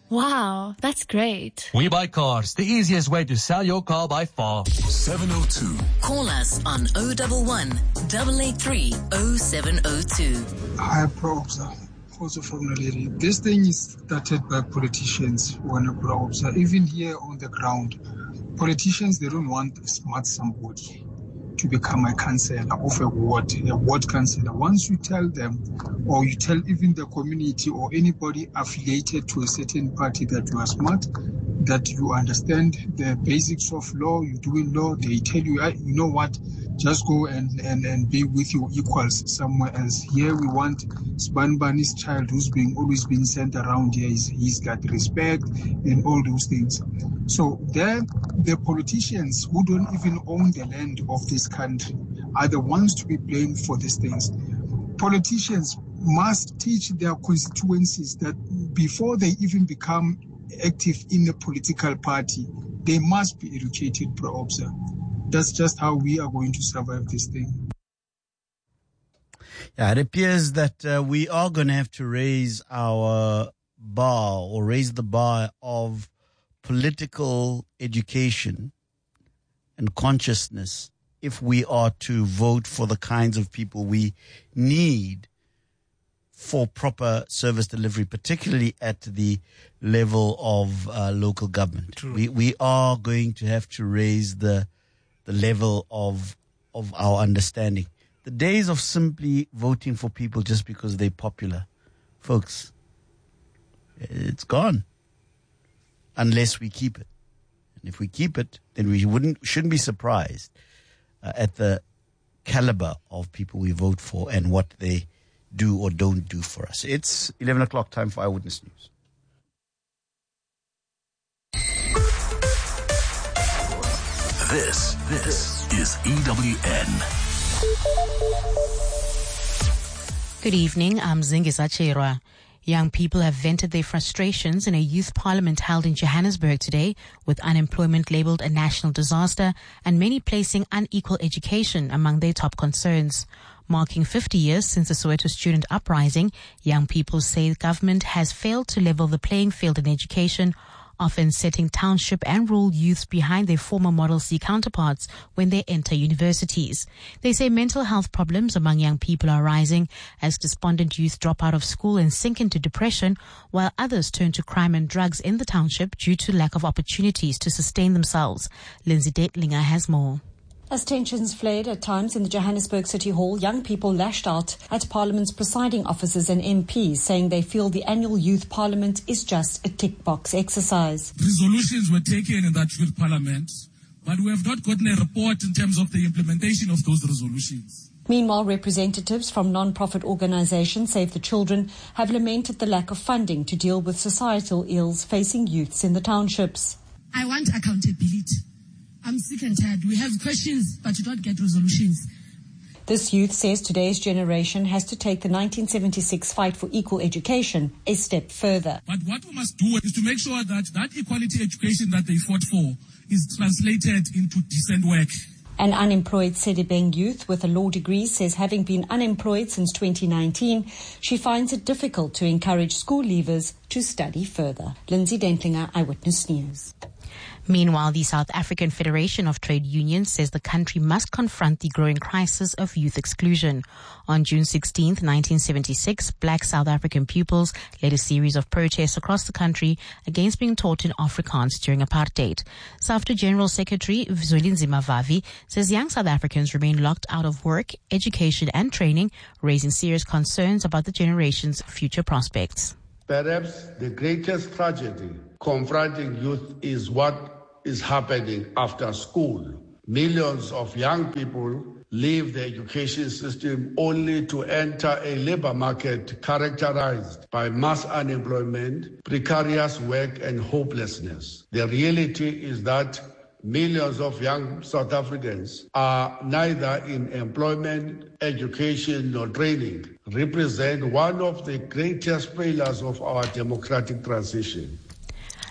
Wow, that's great. We Buy Cars, the easiest way to sell your car by far. 702. Call us on 011 883 0702. Hi, Pro-Observer. Also from Naledi. This thing is started by politicians when Pro-Observer. Even here on the ground, politicians, they don't want a smart somebody to become a councillor of a ward councillor. Once you tell them, or you tell even the community or anybody affiliated to a certain party that you are smart, that you understand the basics of law, you do law, they tell you, you know what, just go and be with your equals somewhere else. Here we want Spanbani's child who's always been sent around here. He's got respect and all those things. So the politicians who don't even own the land of this country are the ones to be blamed for these things. Politicians must teach their constituencies that before they even become active in a political party, they must be educated, Pro-Observer. That's just how we are going to survive this thing. Yeah, it appears that we are going to have to raise our bar or raise the bar of political education and consciousness if we are to vote for the kinds of people we need for proper service delivery, particularly at the level of local government. We are going to have to raise the level of our understanding. The days of simply voting for people just because they're popular, folks, it's gone. Unless we keep it. And if we keep it, then we shouldn't be surprised at the caliber of people we vote for and what they do or don't do for us. It's 11 o'clock, time for Eyewitness News. This is EWN. Good evening, I'm Zingisa Cherwa. Young people have vented their frustrations in a youth parliament held in Johannesburg today, with unemployment labelled a national disaster and many placing unequal education among their top concerns. Marking 50 years since the Soweto student uprising, young people say the government has failed to level the playing field in education, often setting township and rural youths behind their former Model C counterparts when they enter universities. They say mental health problems among young people are rising as despondent youth drop out of school and sink into depression, while others turn to crime and drugs in the township due to lack of opportunities to sustain themselves. Lindsay Detlinger has more. As tensions flared at times in the Johannesburg City Hall, young people lashed out at Parliament's presiding officers and MPs, saying they feel the annual Youth Parliament is just a tick-box exercise. Resolutions were taken in that Youth Parliament, but we have not gotten a report in terms of the implementation of those resolutions. Meanwhile, representatives from non-profit organizations Save the Children have lamented the lack of funding to deal with societal ills facing youths in the townships. I want accountability. I'm sick and tired. We have questions, but we don't get resolutions. This youth says today's generation has to take the 1976 fight for equal education a step further. But what we must do is to make sure that that equality education that they fought for is translated into decent work. An unemployed Sedibeng youth with a law degree says having been unemployed since 2019, she finds it difficult to encourage school leavers to study further. Lindsay Dentlinger, Eyewitness News. Meanwhile, the South African Federation of Trade Unions says the country must confront the growing crisis of youth exclusion. On June 16, 1976, black South African pupils led a series of protests across the country against being taught in Afrikaans during apartheid. SAFTU General Secretary Zwelinzima Vavi says young South Africans remain locked out of work, education and training, raising serious concerns about the generation's future prospects. Perhaps the greatest tragedy confronting youth is what is happening after school. Millions of young people leave the education system only to enter a labor market characterized by mass unemployment, precarious work, and hopelessness. The reality is that millions of young South Africans are neither in employment, education, nor training, represent one of the greatest failures of our democratic transition.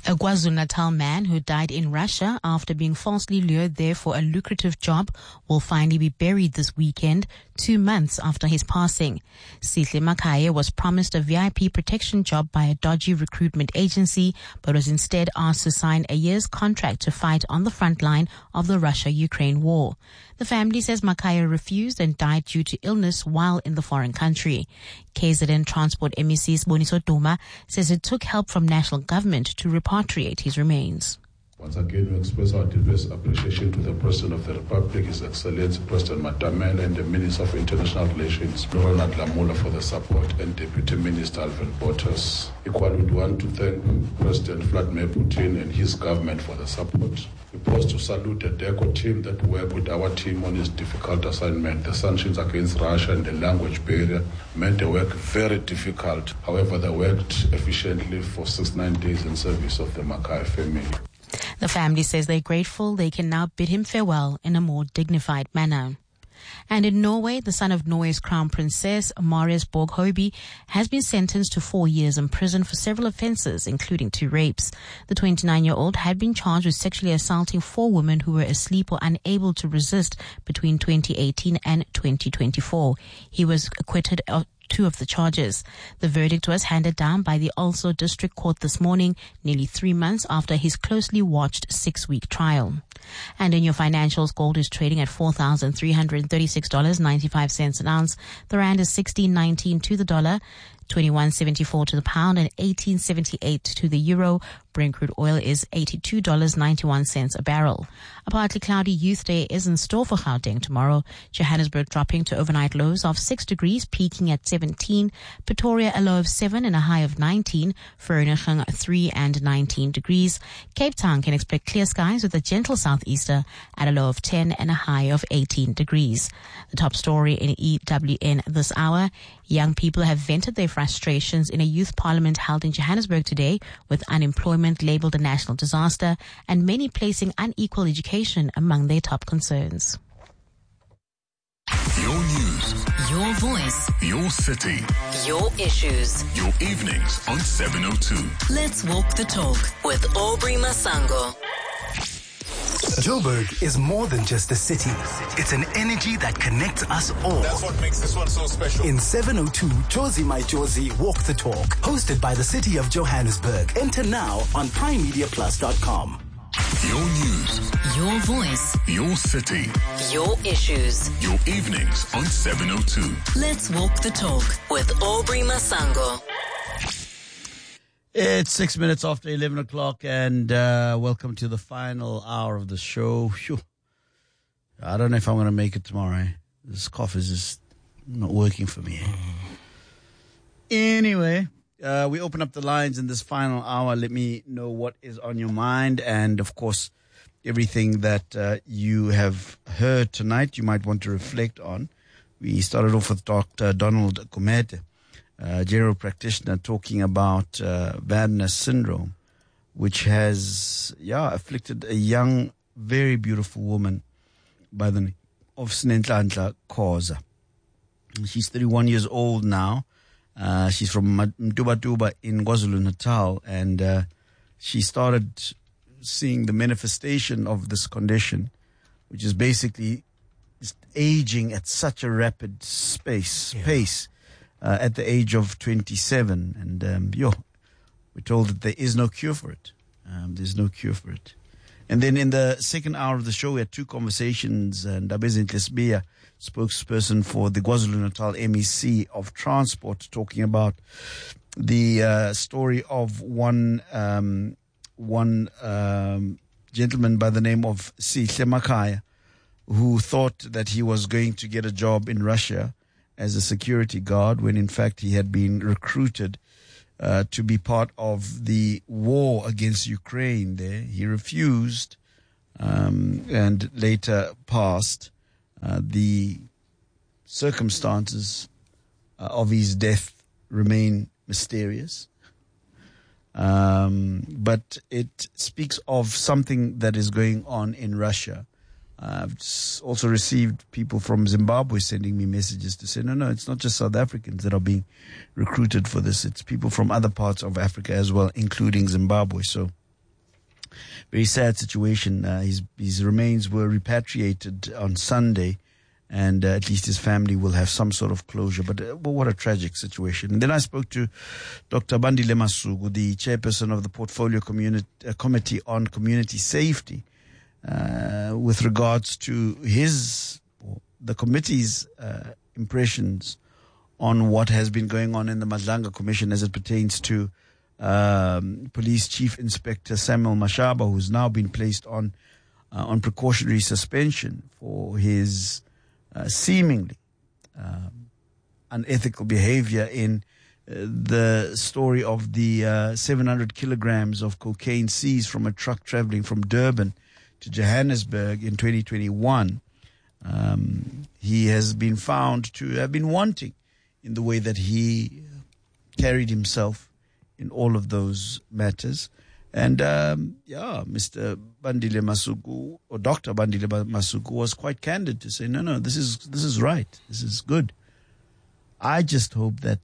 A KwaZulu-Natal man who died in Russia after being falsely lured there for a lucrative job will finally be buried this weekend, 2 months after his passing. Sihle Makhaya was promised a VIP protection job by a dodgy recruitment agency, but was instead asked to sign a year's contract to fight on the front line of the Russia-Ukraine war. The family says Makhaya refused and died due to illness while in the foreign country. KZN Transport MEC Siboniso Duma says it took help from national government to repatriate his remains. Once again, we express our deepest appreciation to the President of the Republic, His Excellency President Matamela, and the Minister of International Relations, Ronald Lamola, for the support, and Deputy Minister Alvin Bottas. Equally, we want to thank President Vladimir Putin and his government for the support. We pause to salute the DECO team that worked with our team on this difficult assignment. The sanctions against Russia and the language barrier made the work very difficult. However, they worked efficiently for 69 days in service of the Makhaya family. The family says they're grateful they can now bid him farewell in a more dignified manner. And in Norway, the son of Norway's crown princess, Marius Borg Høiby, has been sentenced to 4 years in prison for several offences, including 2 rapes. The 29-year-old had been charged with sexually assaulting 4 women who were asleep or unable to resist between 2018 and 2024. He was acquitted of 2 of the charges. The verdict was handed down by the Oslo District Court this morning, nearly 3 months after his closely watched 6-week trial. And in your financials, gold is trading at $4,336.95 an ounce. The rand is 16.19 to the dollar, 21.74 to the pound, and 18.78 to the euro. Brent crude oil is $82.91 a barrel. A partly cloudy Youth Day is in store for Gauteng tomorrow. Johannesburg dropping to overnight lows of 6 degrees, peaking at 17. Pretoria a low of 7 and a high of 19. Vereeniging 3 and 19 degrees. Cape Town can expect clear skies with a gentle southeaster at a low of 10 and a high of 18 degrees. The top story in EWN this hour. Young people have vented their frustrations in a youth parliament held in Johannesburg today, with unemployment labelled a national disaster and many placing unequal education among their top concerns. Your news, Your voice, your city, your issues. your evenings on 702. Let's walk the talk with Aubrey Masango. Joburg is more than just a city. It's an energy that connects us all. That's what makes this one so special. In 702, Josie My Josie Walk the Talk, hosted by the City of Johannesburg. Enter now on primemediaplus.com. Your news, Your voice, your city, your issues. your evenings on 702. Let's walk the talk with Aubrey Masango. It's 6 minutes after 11 o'clock, and welcome to the final hour of the show. Phew. I don't know if I'm going to make it tomorrow. This cough is just not working for me. Anyway, we open up the lines in this final hour. Let me know what is on your mind, and of course, everything that you have heard tonight you might want to reflect on. We started off with Dr. Donald Gumede, general practitioner, talking about Van Ness syndrome, which has afflicted a young, very beautiful woman by the name of Snenhlanhla Khoza. She's 31 years old now. She's from Mtubatuba in KwaZulu-Natal, and she started seeing the manifestation of this condition, which is basically just aging at such a rapid pace. At the age of 27, and we're told that there is no cure for it. There's no cure for it. And then in the second hour of the show, we had 2 conversations, and Ndabezile Sibiya, spokesperson for the KwaZulu-Natal MEC of Transport, talking about the story of one gentleman by the name of Sihle Makhaya, who thought that he was going to get a job in Russia as a security guard, when in fact he had been recruited to be part of the war against Ukraine there. He refused and later passed. The circumstances of his death remain mysterious. But it speaks of something that is going on in Russia. I've also received people from Zimbabwe sending me messages to say, no, it's not just South Africans that are being recruited for this. It's people from other parts of Africa as well, including Zimbabwe. So Very sad situation. His remains were repatriated on Sunday, and at least his family will have some sort of closure. But what a tragic situation. And then I spoke to Dr. Bandile Masuku, the chairperson of the Portfolio Committee on Community Safety, with regards to the committee's impressions on what has been going on in the Madlanga Commission as it pertains to Police Chief Inspector Samuel Mashaba, who's now been placed on precautionary suspension for his seemingly unethical behavior in the story of the 700 kilograms of cocaine seized from a truck traveling from Durban to Johannesburg in 2021. He has been found to have been wanting in the way that he carried himself in all of those matters. And, Mr. Bandile Masuku, or Dr. Bandile Masuku, was quite candid to say, no, this is right. This is good. I just hope that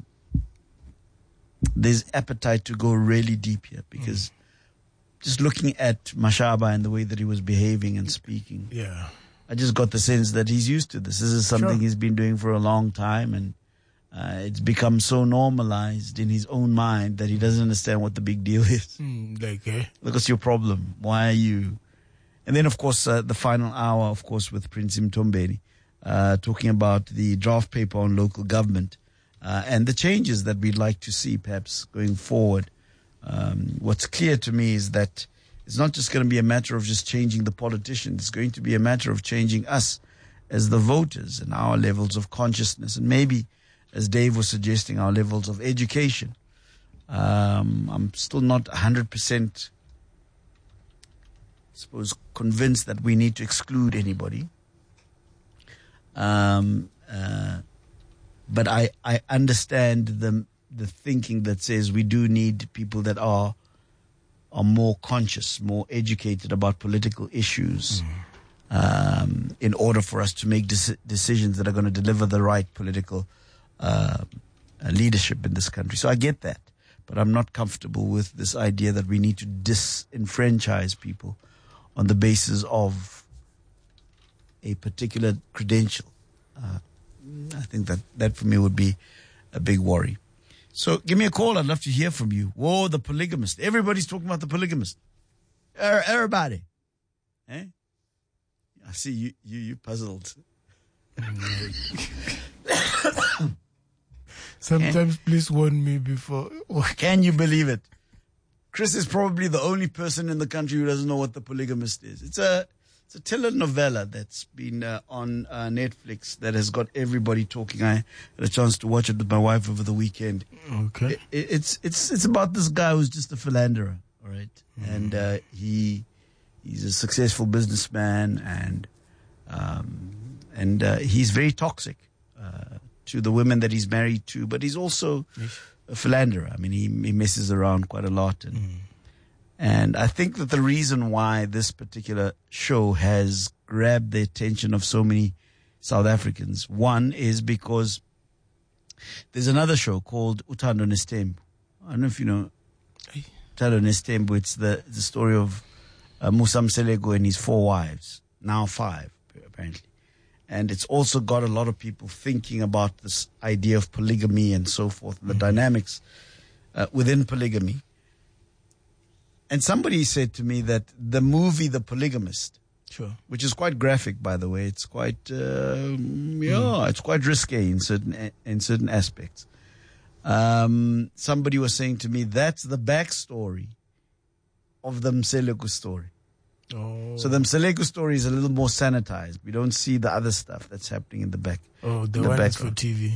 there's appetite to go really deep here, because just looking at Mashaba and the way that he was behaving and speaking, I just got the sense that he's used to this. This is something he's been doing for a long time, and it's become so normalized in his own mind that he doesn't understand what the big deal is. Look, what's your problem? Why are you? And then, of course, the final hour, of course, with Prince Mtombeni, talking about the draft paper on local government and the changes that we'd like to see, perhaps, going forward. What's clear to me is that it's not just going to be a matter of just changing the politicians. It's going to be a matter of changing us as the voters and our levels of consciousness, and maybe, as Dave was suggesting, our levels of education. I'm still not 100%, convinced that we need to exclude anybody. But I understand the thinking that says we do need people that are more conscious, more educated about political issues, in order for us to make decisions that are going to deliver the right political leadership in this country. So I get that, but I'm not comfortable with this idea that we need to disenfranchise people on the basis of a particular credential. I think that for me would be a big worry. So give me a call. I'd love to hear from you. Whoa, the polygamist. Everybody's talking about the polygamist. Everybody. Eh? I see you puzzled. Sometimes please warn me before. Can you believe it? Chris is probably the only person in the country who doesn't know what the polygamist is. It's a telenovela that's been on Netflix that has got everybody talking. I had a chance to watch it with my wife over the weekend. Okay. It's about this guy who's just a philanderer, all right? Mm-hmm. And he's a successful businessman, and he's very toxic to the women that he's married to, but he's also a philanderer. I mean, he messes around quite a lot. And I think that the reason why this particular show has grabbed the attention of so many South Africans, one is because there's another show called Uthando Nestembu. I don't know if you know Uthando Nestembu. It's the story of Musa Mseleko and his 4 wives, now 5, apparently. And it's also got a lot of people thinking about this idea of polygamy and so forth, the dynamics within polygamy. And somebody said to me that the movie The Polygamist, which is quite graphic, by the way, it's quite it's quite risque in certain aspects. Somebody was saying to me that's the backstory of the Mseleko story. Oh. So the Mseleko story is a little more sanitized. We don't see the other stuff that's happening in the back. Oh, the one is for TV.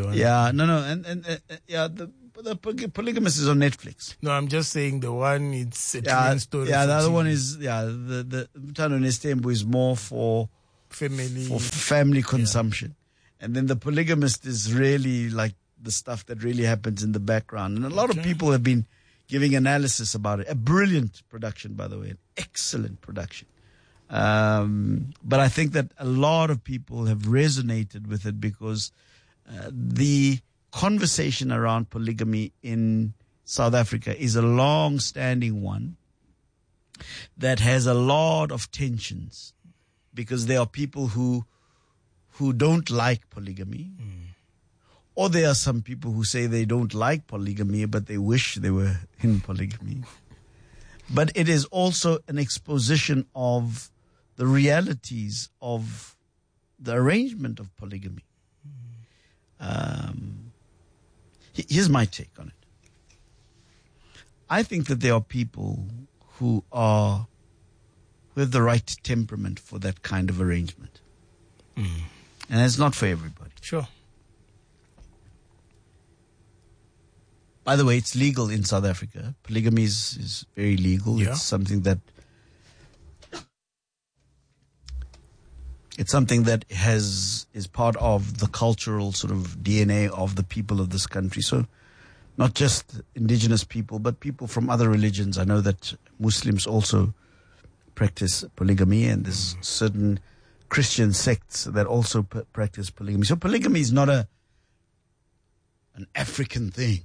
The Polygamist is on Netflix. No, I'm just saying the one, it's a twin story. Yeah, the other one is, the Uthando Nestembu is more for family consumption. Yeah. And then the Polygamist is really like the stuff that really happens in the background. And a lot of people have been giving analysis about it. A brilliant production, by the way, an excellent production. But I think that a lot of people have resonated with it because the conversation around polygamy in South Africa is a long-standing one. that has a lot of tensions, because there are people who don't like polygamy, or there are some people who say they don't like polygamy, but they wish they were in polygamy. But it is also an exposition of the realities of the arrangement of polygamy. Here's my take on it. I think that there are people who have the right temperament for that kind of arrangement. And it's not for everybody. Sure. By the way, it's legal in South Africa. Polygamy is very legal. Yeah. It's something that is part of the cultural sort of DNA of the people of this country. So not just indigenous people, but people from other religions. I know that Muslims also practice polygamy, and there's certain Christian sects that also practice polygamy. So polygamy is not an African thing.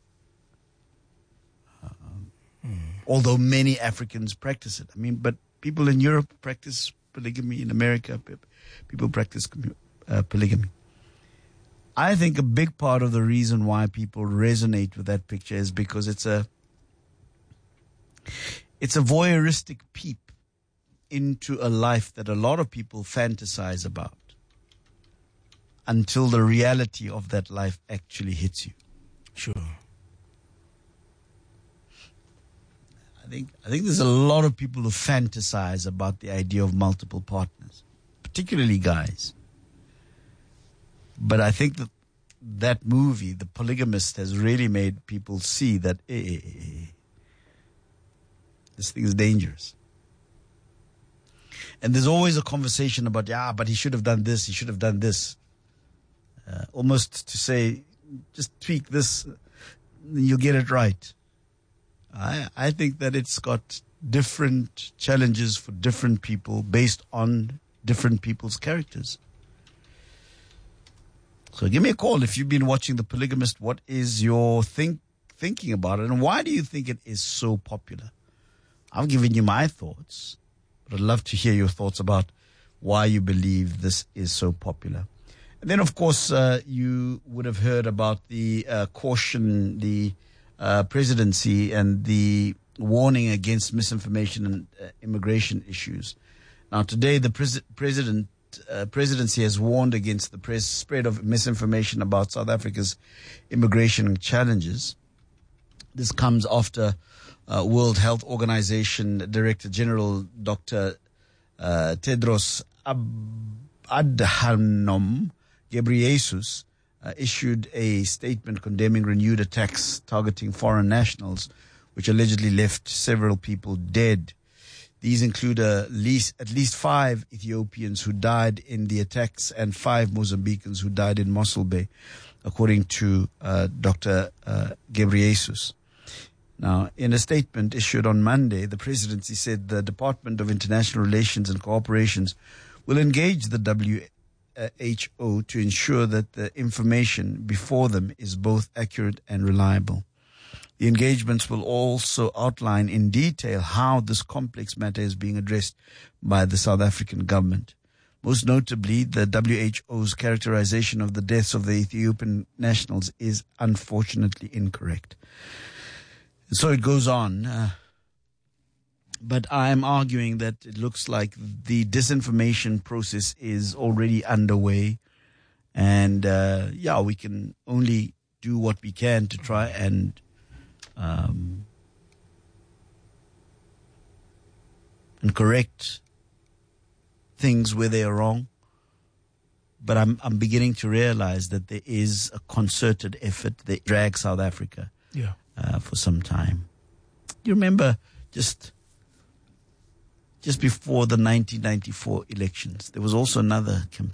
Although many Africans practice it. I mean, but people in Europe practice polygamy. In America, people practice polygamy. I think a big part of the reason why people resonate with that picture is because it's a voyeuristic peep into a life that a lot of people fantasize about until the reality of that life actually hits you. Sure. I think there's a lot of people who fantasize about the idea of multiple partners, particularly guys. But I think that movie, The Polygamist, has really made people see that this thing is dangerous. And there's always a conversation about, but he should have done this, he should have done this. Almost to say, just tweak this, you'll get it right. I think that it's got different challenges for different people based on different people's characters. So give me a call if you've been watching The Polygamist. What is your thinking about it, and why do you think it is so popular? I've given you my thoughts, but I'd love to hear your thoughts about why you believe this is so popular. And then, of course, you would have heard about the caution, the presidency and the warning against misinformation and immigration issues. Now, today, the presidency has warned against the spread of misinformation about South Africa's immigration challenges. This comes after World Health Organization Director General Dr. Tedros Adhanom Ghebreyesus issued a statement condemning renewed attacks targeting foreign nationals, which allegedly left several people dead. These include at least 5 Ethiopians who died in the attacks and 5 Mozambicans who died in Mossel Bay, according to Dr. Ghebreyesus. Now, in a statement issued on Monday, the presidency said the Department of International Relations and Cooperations will engage the WHO to ensure that the information before them is both accurate and reliable. The engagements will also outline in detail how this complex matter is being addressed by the South African government. Most notably, the WHO's characterization of the deaths of the Ethiopian nationals is unfortunately incorrect. So it goes on. But I'm arguing that it looks like the disinformation process is already underway. And, we can only do what we can to try and correct things where they are wrong. But I'm beginning to realize that there is a concerted effort that drags South Africa for some time. You remember just before the 1994 elections, there was also another campaign.